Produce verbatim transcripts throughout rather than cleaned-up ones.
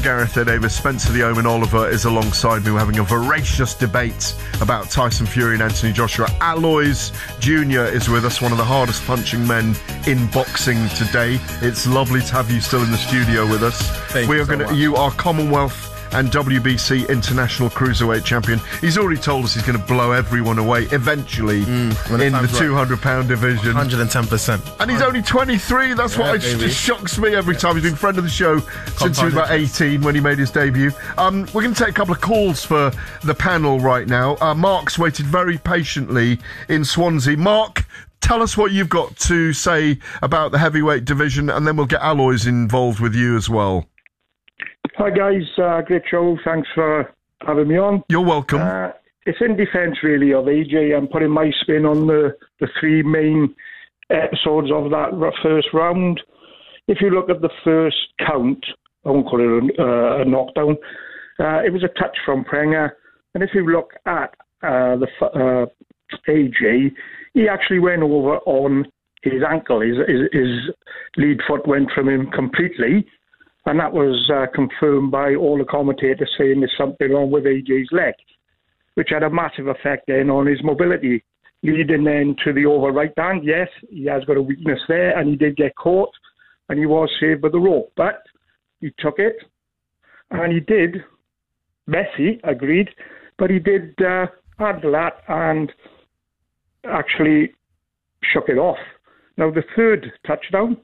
Gareth A. Davis. Spencer the Omen Oliver is alongside me. We're having a voracious debate about Tyson Fury and Anthony Joshua. Alois Junior is with us, one of the hardest punching men in boxing today. It's lovely to have you still in the studio with us. Thank we you are so going to. much. You are Commonwealth and W B C International Cruiserweight Champion. He's already told us he's going to blow everyone away eventually mm, in the two hundred pound division. one hundred ten percent. And he's only twenty-three. That's Yeah, what baby. just shocks me every time. He's been friend of the show since he was about eighteen when he made his debut. Um, we're going to take a couple of calls for the panel right now. Uh, Mark's waited very patiently in Swansea. Mark, tell us what you've got to say about the heavyweight division, and then we'll get Alois involved with you as well. Hi guys, uh, great show. Thanks for having me on. You're welcome. Uh, it's in defence really of A J. I'm putting my spin on the, the three main episodes of that first round. If you look at the first count, I won't call it a, uh, a knockdown, uh, it was a touch from Prenger. And if you look at uh, the uh, A J, he actually went over on his ankle. His, his, his lead foot went from him completely. And that was uh, confirmed by all the commentators saying there's something wrong with A J's leg, which had a massive effect then on his mobility. Leading then to the over right hand, yes, he has got a weakness there, and he did get caught, and he was saved by the rope. But he took it, and he did, messy, agreed, but he did uh, handle that and actually shook it off. Now, the third touchdown,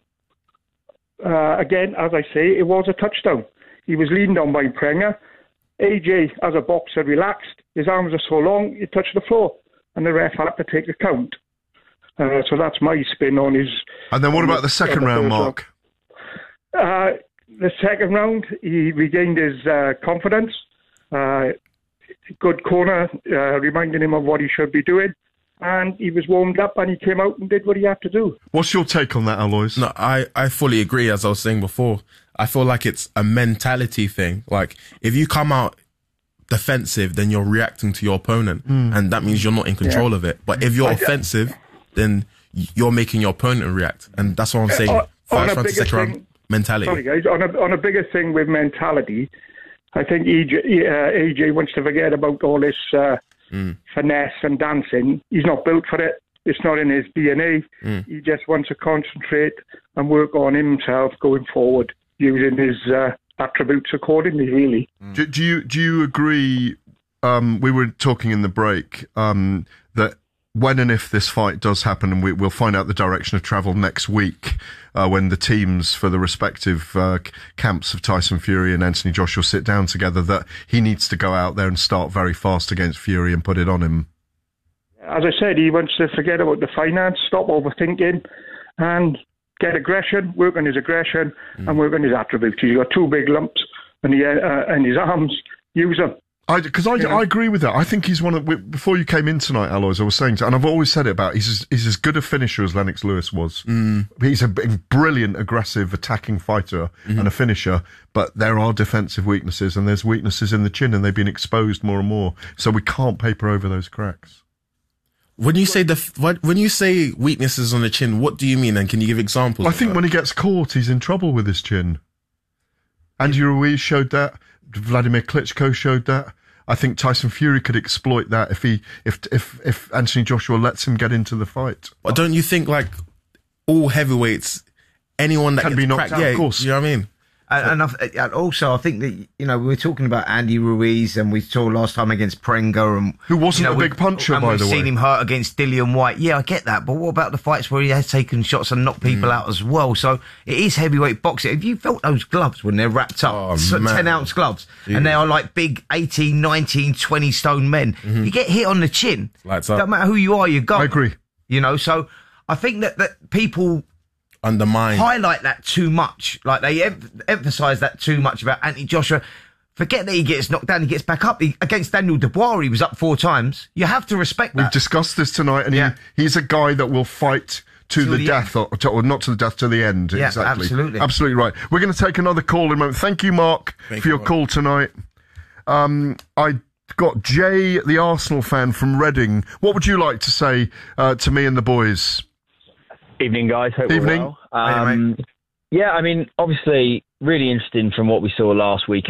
Uh, again, as I say, it was a touchdown. He was leaned on by Prenger. A J, as a boxer, relaxed. His arms are so long, he touched the floor. And the ref had to take a count. Uh, so that's my spin on his... And then what about the second round, Mark? Uh, the second round, he regained his uh, confidence. Uh, good corner, uh, reminding him of what he should be doing. And he was warmed up and he came out and did what he had to do. What's your take on that, Alois? No, I, I fully agree, as I was saying before. I feel like it's a mentality thing. Like, if you come out defensive, then you're reacting to your opponent. Mm. And that means you're not in control yeah. of it. But if you're I, offensive, then you're making your opponent react. And that's what I'm saying. Uh, First round to second thing, round, mentality. Sorry, guys. On a, on a bigger thing with mentality, I think E J, uh, A J wants to forget about all this... Uh, Mm. finesse and dancing. He's not built for it. It's not in his D N A. Mm. He just wants to concentrate and work on himself going forward, using his uh, attributes accordingly, really. Mm. Do, do you do you agree, um, we were talking in the break, um, that when and if this fight does happen, and we, we'll find out the direction of travel next week, uh, when the teams for the respective uh, camps of Tyson Fury and Anthony Joshua sit down together, that he needs to go out there and start very fast against Fury and put it on him? As I said, he wants to forget about the finance, stop overthinking, and get aggression, work on his aggression, mm. and work on his attributes. He's got two big lumps in, the, uh, in his arms. Use them. Because I, I, yeah. I agree with that. I think he's one of... Before you came in tonight, Alois, I was saying... To, and I've always said it about... He's as, he's as good a finisher as Lennox Lewis was. Mm. He's a brilliant, aggressive, attacking fighter mm-hmm. and a finisher. But there are defensive weaknesses, and there's weaknesses in the chin, and they've been exposed more and more. So we can't paper over those cracks. When you say the when you say weaknesses on the chin, what do you mean? And can you give examples? I think that? when he gets caught, he's in trouble with his chin. Andy Ruiz showed that. Vladimir Klitschko showed that. I think Tyson Fury could exploit that if he, if if if Anthony Joshua lets him get into the fight. But don't you think, like, all heavyweights, anyone that can gets be knocked cracked, out, yeah, of course. You know what I mean? And, and, I've, and also, I think that, you know, we were talking about Andy Ruiz, and we saw last time against Prenger, and who wasn't you know, a big puncher, and by we've the way. seen him hurt against Dillian White. Yeah, I get that, but what about the fights where he has taken shots and knocked people mm. out as well? So it is heavyweight boxing. Have you felt those gloves when they're wrapped up, oh, so ten ounce gloves, Jeez. and they are like big eighteen, nineteen, twenty stone men? Mm-hmm. You get hit on the chin. Lights up. Don't matter who you are, you go. I agree. You know, so I think that that people undermine, highlight that too much. Like they em- emphasise that too much about Anthony Joshua. Forget that he gets knocked down, he gets back up. He, against Daniel Dubois, he was up four times. You have to respect that. We've discussed this tonight, and yeah. he, he's a guy that will fight to the, the death, or, to, or not to the death, to the end. Yeah, exactly. absolutely. Absolutely right. We're going to take another call in a moment. Thank you, Mark, Thank for you, your Mark. call tonight. Um, I got Jay, the Arsenal fan from Reading. What would you like to say uh, to me and the boys? Evening, guys. Hope Evening. we're well. Um, yeah, I mean, obviously, really interesting from what we saw last week